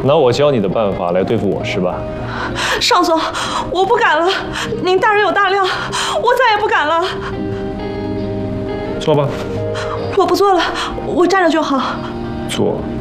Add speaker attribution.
Speaker 1: 拿我教你的办法来对付我是吧？
Speaker 2: 尚总，我不敢了，您大人有大量，我再也不敢了。
Speaker 1: 坐吧。
Speaker 2: 我不坐了，我站着就好。
Speaker 1: 坐。